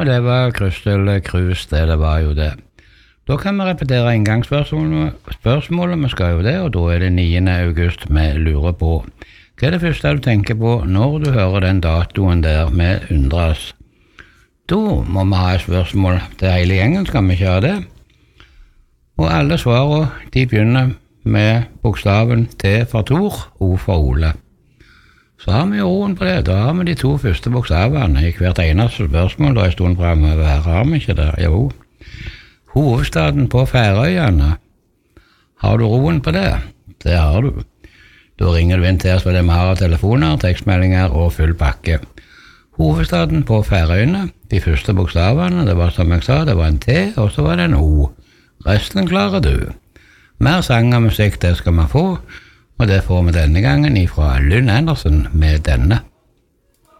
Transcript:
Og det var Crystal Cruise, det var jo det. Da kan vi repetere inngangsspørsmålet, vi skal jo det, og da det 9. august vi lurer på. Hva det første du tenker på når du hører den datoen der vi undres? Da må vi ha et spørsmål til hele gjengen, skal vi ikke ha det? Og alle svarene, de begynner med bokstaven T for Tor, O for Ole. Så har vi jo roen på det, da har vi de 2 første bokstavene i hvert eneste spørsmål, da en stund fremover her, har vi ikke det? Jo. Hovedstaden på Færøyene. Har du roen på det? Det har du. Da ringer du inn til oss på det vi har av telefoner, tekstmeldinger og full pakke. Hovedstaden på Færøyene, de første bokstavene, det var som jeg sa, det var en T, og så var det en O. Resten klarer du. Mer sang og musikk, det skal vi få, og det får vi denne gangen ifra Lynn Andersen med denne.